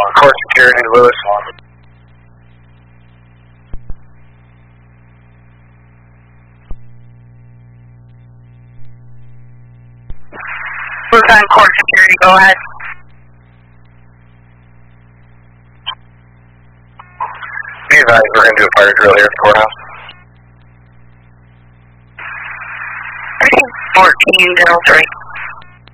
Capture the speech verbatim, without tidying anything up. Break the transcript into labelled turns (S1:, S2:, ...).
S1: Court Security, Lewis.
S2: Full-time Court Security, go ahead.
S1: Be advised, we're going to do a fire drill here at the courthouse.
S2: fourteen, Delta three.